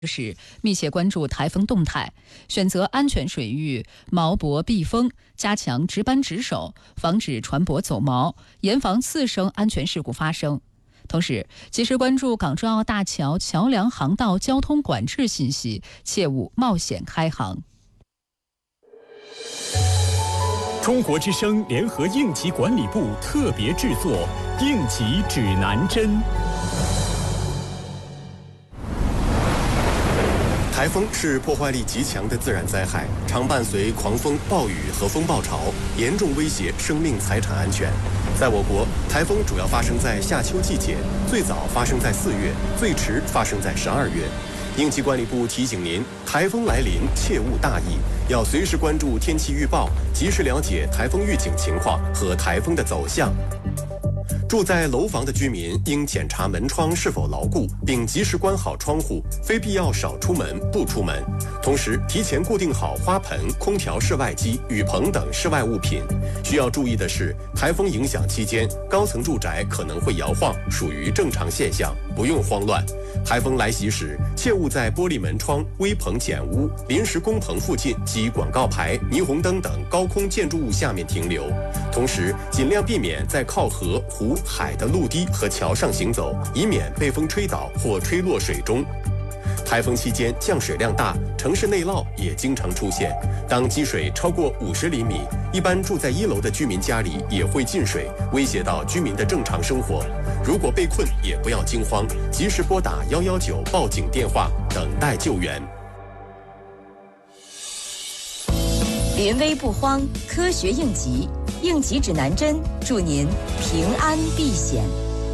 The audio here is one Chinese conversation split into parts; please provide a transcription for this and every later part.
是密切关注台风动态，选择安全水域锚泊避风，加强值班值守，防止船舶走锚，严防次生安全事故发生。同时，及时关注港珠澳大桥、桥梁、航道交通管制信息，切勿冒险开航。 中国之声联合应急管理部特别制作《应急指南针》。 台风是破坏力极强的自然灾害，常伴随狂风、暴雨和风暴潮，严重威胁生命财产安全。在我国，台风主要发生在夏秋季节，最早发生在4月，最迟发生在12月。应急管理部提醒您，台风来临切勿大意，要随时关注天气预报，及时了解台风预警情况和台风的走向。住在楼房的居民应检查门窗是否牢固，并及时关好窗户，非必要少出门不出门。同时，提前固定好花盆、空调室外机、雨棚等室外物品。需要注意的是，台风影响期间，高层住宅可能会摇晃，属于正常现象，不用慌乱。台风来袭时，切勿在玻璃门窗、危棚简屋、临时工棚附近及广告牌、霓虹灯等高空建筑物下面停留。同时，尽量避免在靠河、湖、海的陆地和桥上行走，以免被风吹倒或吹落水中。台风期间降水量大，城市内涝也经常出现。当积水超过50厘米，一般住在1楼的居民家里也会进水，威胁到居民的正常生活。如果被困，也不要惊慌，及时拨打119报警电话，等待救援。 临危不慌，科学应急，应急指南针，祝您平安避险。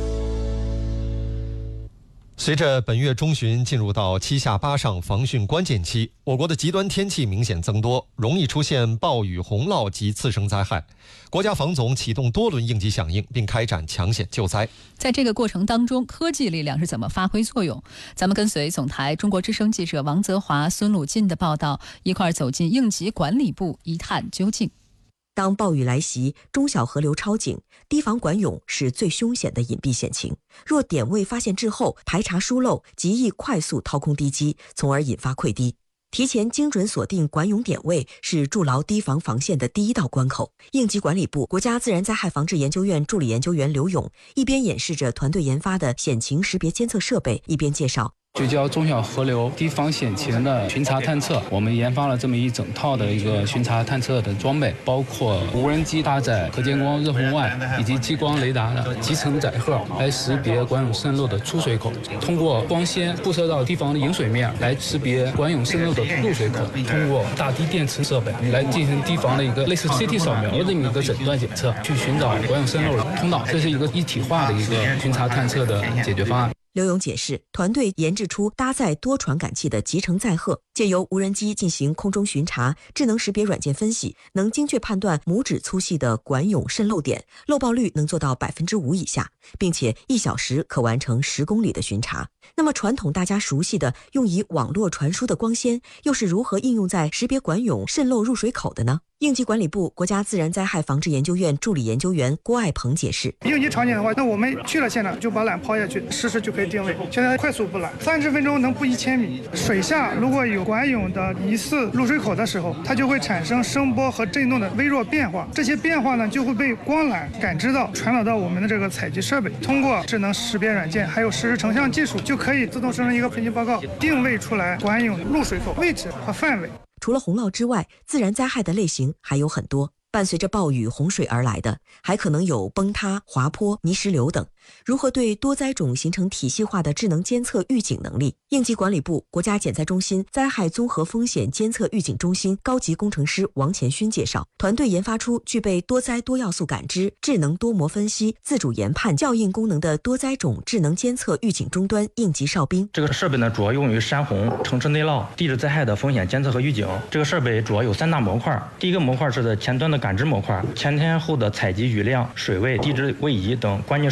随着本月中旬进入到7下8上防汛关键期，我国的极端天气明显增多，容易出现暴雨、洪涝及次生灾害。国家防总启动多轮应急响应，并开展抢险救灾。 在这个过程当中，科技力量是怎么发挥作用？咱们跟随总台中国之声记者王泽华、孙鲁进的报道，一块走进应急管理部一探究竟。 当暴雨来袭，中小河流超警，堤防管涌是最凶险的隐蔽险情。若点位发现滞后，排查疏漏，极易快速掏空堤基，从而引发溃堤。提前精准锁定管涌点位是筑牢堤防防线的第一道关口。应急管理部国家自然灾害防治研究院助理研究员刘勇一边演示着团队研发的险情识别监测设备，一边介绍。 聚焦中小河流堤防险情的巡查探测，我们研发了这么一整套的一个巡查探测的装备，包括无人机搭载可见光热红外以及激光雷达的集成载荷，来识别管涌渗漏的出水口，通过光纤辐射到堤防的引水面来识别管涌渗漏的入水口，通过大堤电池设备来进行堤防的一个类似 CT 扫描的一个诊断检测，去寻找管涌渗漏的通道。这是一个一体化的一个巡查探测的解决方案。 刘勇解释，团队研制出搭载多传感器的集成载荷，借由无人机进行空中巡查、智能识别软件分析，能精确判断拇指粗细的管涌渗漏点，漏报率能做到5%以下，并且1小时可完成10公里的巡查。那么传统大家熟悉的用以网络传输的光纤，又是如何应用在识别管涌渗漏入水口的呢？应急管理部国家自然灾害防治研究院助理研究员郭爱鹏解释， 应急场景的话，那我们去了现场就把缆抛下去，实时就可以定位。现在快速布缆，30分钟能布1000米。水下如果有管涌的疑似入水口的时候，它就会产生声波和震动的微弱变化，这些变化呢就会被光缆感知到，传导到我们的这个采集设备，通过智能识别软件还有实时成像技术，就可以自动生成一个分析报告，定位出来管涌入水口位置和范围。 除了洪涝之外，自然灾害的类型还有很多。伴随着暴雨、洪水而来的，还可能有崩塌、滑坡、泥石流等。如何对多灾种形成体系化的智能监测预警能力？应急管理部国家减灾中心灾害综合风险监测预警中心高级工程师王前勋介绍，团队研发出具备多灾多要素感知、智能多模分析、自主研判、校应功能的多灾种智能监测预警终端应急哨兵。 这个设备呢，主要用于山洪、城市内涝、地质灾害的风险监测和预警。这个设备主要有3大模块，第一个模块是前端的感知模块，前天后的采集雨量、水位、地质位移等关键数据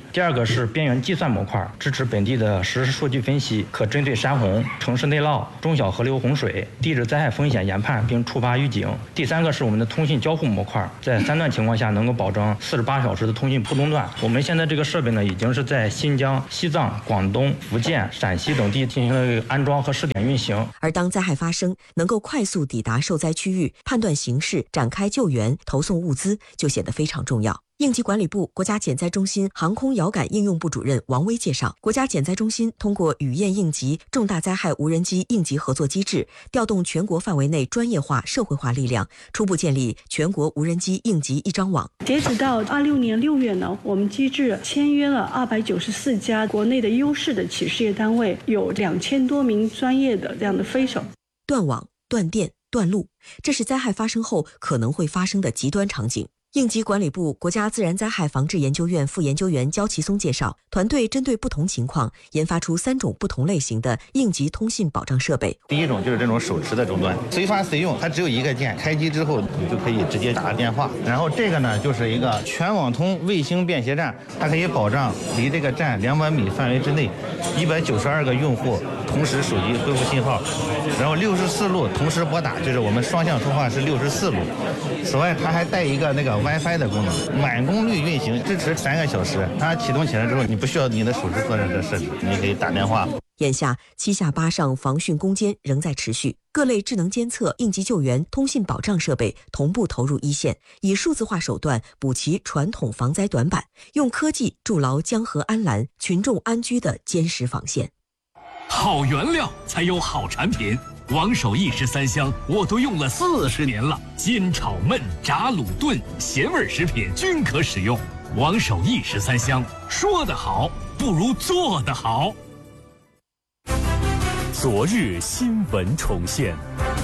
第二个是边缘计算模块，支持本地的实时数据分析，可针对山洪、城市内涝、中小河流洪水、地质灾害风险研判并触发预警。第三个是我们的通信交互模块，在3段情况下能够保证48小时的通讯不中断。我们现在这个设备呢，已经是在新疆、西藏、广东、福建、陕西等地进行了安装和试点运行。 而当灾害发生，能够快速抵达受灾区域，判断形势，展开救援，投送物资，就显得非常重要。应急管理部国家减灾中心航空遥感应用部主任王威介绍，国家减灾中心通过雨燕应急、重大灾害无人机应急合作机制，调动全国范围内专业化、社会化力量，初步建立全国无人机应急一张网。 截止到26年6月呢，我们机制签约了294家国内的优势的企事业单位，有2000多名专业的这样的飞手。 断网、断电、断路，这是灾害发生后可能会发生的极端场景。应急管理部国家自然灾害防治研究院副研究员焦其松介绍，团队针对不同情况研发出3种不同类型的应急通信保障设备。 第一种就是这种手持的终端，随发随用，它只有一个键，开机之后你就可以直接打电话。然后这个呢，就是一个全网通卫星便携站，它可以保障离这个站200米范围之内192个用户同时手机恢复信号，然后64路同时拨打，就是我们双向通话是64路。此外，它还带一个那个 WiFi 的功能，满功率运行，支持3个小时。它启动起来之后，你不需要你的手指做任何设置，你可以打电话。 眼下7下8上防汛攻坚仍在持续，各类智能监测、应急救援、通信保障设备同步投入一线，以数字化手段补齐传统防灾短板，用科技筑牢江河安澜、群众安居的坚实防线。 好原料才有好产品，王守义13香我都用了40年了，煎炒焖炸卤炖咸味食品均可使用。王守义13香，说得好不如做得好。 昨日新闻重现，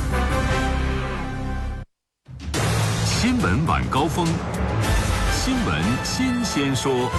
新闻晚高峰，新闻新鲜说。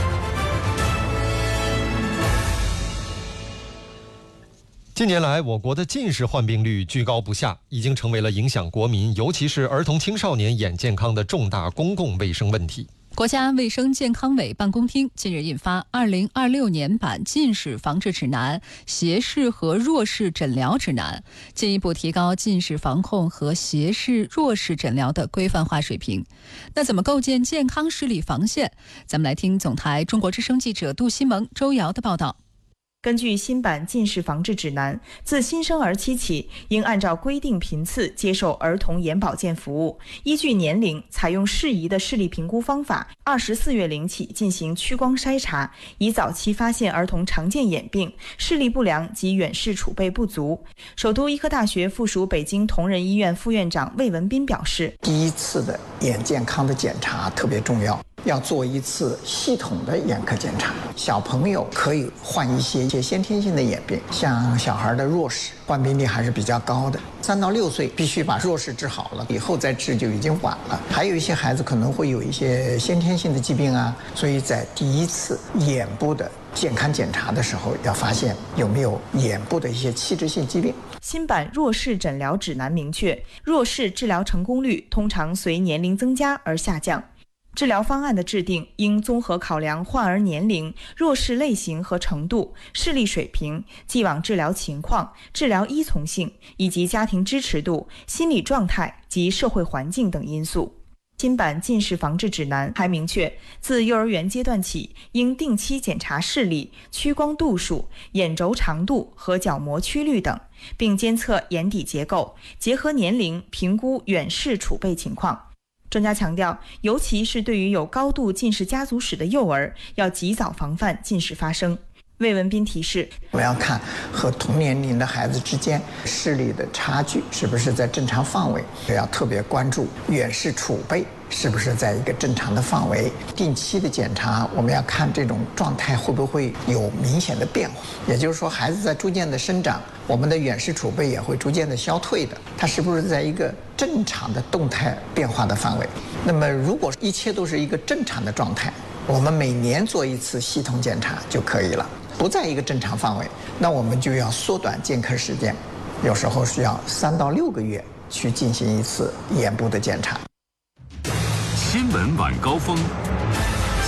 近年来，我国的近视患病率居高不下，已经成为了影响国民，尤其是儿童青少年眼健康的重大公共卫生问题。 国家卫生健康委办公厅近日印发2026年版近视防治指南、斜视和弱视诊疗指南，进一步提高近视防控和斜视弱视诊疗的规范化水平。那怎么构建健康视力防线？咱们来听总台中国之声记者杜西蒙、周瑶的报道。 根据新版近视防治指南，自新生儿期起，应按照规定频次接受儿童眼保健服务，依据年龄采用适宜的视力评估方法，24月龄起进行屈光筛查，以早期发现儿童常见眼病、视力不良及远视储备不足。首都医科大学附属北京同仁医院副院长魏文斌表示， 第一次的眼健康的检查特别重要，要做一次系统的眼科检查。小朋友可以患一些先天性的眼病，像小孩的弱视患病率还是比较高的，3到6岁必须把弱视治好了，以后再治就已经晚了。还有一些孩子可能会有一些先天性的疾病啊，所以在第一次眼部的健康检查的时候，要发现有没有眼部的一些器质性疾病。 新版弱视诊疗指南明确，弱视治疗成功率通常随年龄增加而下降。治疗方案的制定应综合考量患儿年龄、弱视类型和程度、视力水平、既往治疗情况、治疗依从性以及家庭支持度、心理状态及社会环境等因素。新版近视防治指南还明确，自幼儿园阶段起，应定期检查视力、屈光度数、眼轴长度和角膜曲率等，并监测眼底结构，结合年龄评估远视储备情况。专家强调，尤其是对于有高度近视家族史的幼儿，要及早防范近视发生。魏文斌提示， 我们要看和同年龄的孩子之间视力的差距是不是在正常范围，也要特别关注远视储备是不是在一个正常的范围。定期的检查，我们要看这种状态会不会有明显的变化，也就是说孩子在逐渐的生长，我们的远视储备也会逐渐的消退的，它是不是在一个正常的动态变化的范围。那么如果一切都是一个正常的状态，我们每年做一次系统检查就可以了。不在一个正常范围，那我们就要缩短见客时间，有时候需要3到6个月去进行一次眼部的检查。 新闻晚高峰，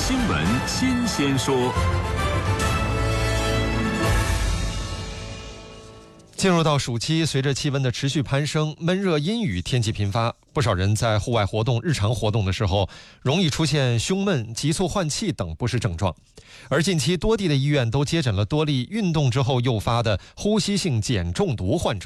新闻新鲜说。 进入到暑期，随着气温的持续攀升，闷热阴雨天气频发，不少人在户外活动、日常活动的时候，容易出现胸闷、急促换气等不适症状。而近期多地的医院都接诊了多例运动之后诱发的呼吸性碱中毒患者。